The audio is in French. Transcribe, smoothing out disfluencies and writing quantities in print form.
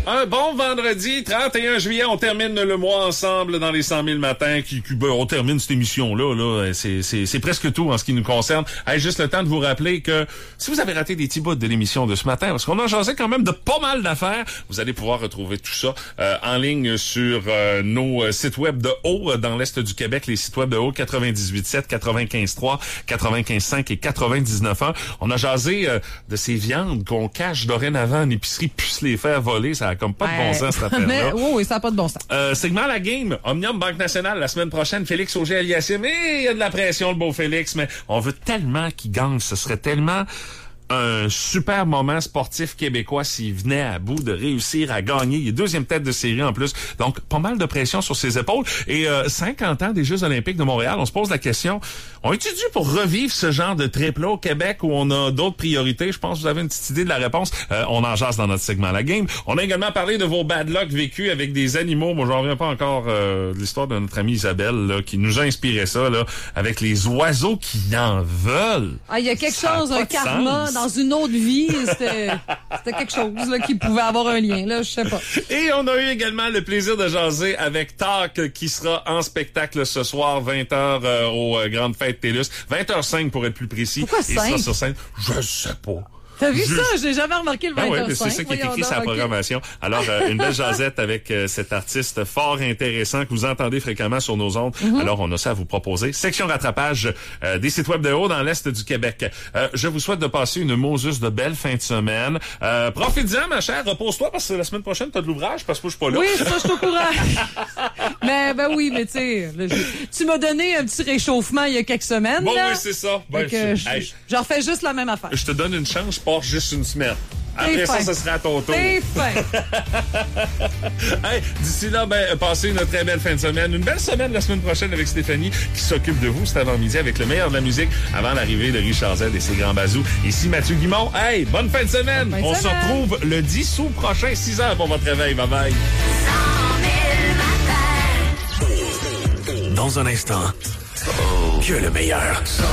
Un bon vendredi, 31 juillet, on termine le mois ensemble dans les 100 000 matins. On termine cette émission-là. Là, c'est presque tout en ce qui nous concerne. Hey, juste le temps de vous rappeler que si vous avez raté des petits bouts de l'émission de ce matin, parce qu'on a jasé quand même de pas mal d'affaires, vous allez pouvoir retrouver tout ça en ligne sur nos sites web de haut dans l'Est du Québec, les sites web de haut 98.7, 95.3, 95.5 et 99.1. On a jasé de ces viandes qu'on cache dorénavant en épicerie, puis se les faire voler. Ça a comme pas de bon sens, cette affaire-là. Oui, ça n'a pas de bon sens. Segment La Game, Omnium Banque Nationale, la semaine prochaine, Félix Auger-Aliassime. Et il y a de la pression, le beau Félix, mais on veut tellement qu'il gagne. Ce serait tellement un super moment sportif québécois s'il venait à bout de réussir à gagner. Il est deuxième tête de série en plus. Donc, pas mal de pression sur ses épaules. Et 50 ans des Jeux olympiques de Montréal, on se pose la question, on étudie pour revivre ce genre de trip-là au Québec où on a d'autres priorités? Je pense que vous avez une petite idée de la réponse. On en jase dans notre segment La Game. On a également parlé de vos bad luck vécus avec des animaux. Moi, j'en reviens pas encore de l'histoire de notre amie Isabelle là, qui nous a inspiré ça là, avec les oiseaux qui en veulent. Ah, il y a quelque chose, un karma dans une autre vie. C'était quelque chose là, qui pouvait avoir un lien. Là, je sais pas. Et on a eu également le plaisir de jaser avec Talk qui sera en spectacle ce soir 20h aux Grandes Fêtes TELUS. 20h05 pour être plus précis. Pourquoi 5? Il sera sur scène. Je sais pas. T'as vu ça? J'ai jamais remarqué le 20h05. Oui, c'est ça qui est écrit sur la programmation. Alors, une belle jasette avec cet artiste fort intéressant que vous entendez fréquemment sur nos ondes. Alors, on a ça à vous proposer. Section rattrapage des sites web de haut dans l'Est du Québec. Je vous souhaite de passer une Moses de belle fin de semaine. Profite-en, ma chère. Repose-toi parce que la semaine prochaine, t'as de l'ouvrage parce que je suis pas là. Oui, ça, je suis au courant. mais tu sais, tu m'as donné un petit réchauffement il y a quelques semaines. Bon, là. oui, c'est ça. Ben, j'en refais juste la même affaire. Je te donne une chance, je pars juste une semaine. Après ça, ce sera à ton tour. C'est fin. Hey, d'ici là, passez une très belle fin de semaine. Une belle semaine la semaine prochaine avec Stéphanie qui s'occupe de vous cet avant-midi avec le meilleur de la musique avant l'arrivée de Richard Z et ses grands bazous. Ici Mathieu Guimond. Hey, bonne fin de semaine. On se retrouve le 10 août prochain, 6h pour votre réveil. Bye bye. Dans un instant, que le meilleur.